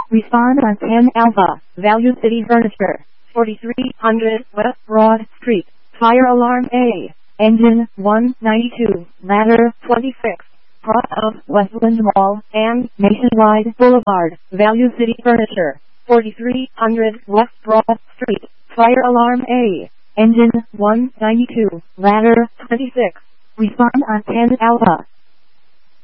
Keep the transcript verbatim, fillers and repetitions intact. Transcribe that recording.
Respond on ten Alpha, Value City Furniture, forty-three hundred West Broad Street. Fire alarm A. Engine one ninety-two, ladder twenty-six. Cross of Westland Mall and Nationwide Boulevard, Value City Furniture, forty-three hundred West Broad Street. Fire alarm A. Engine one ninety-two, ladder twenty-six. Respond on ten Alpha,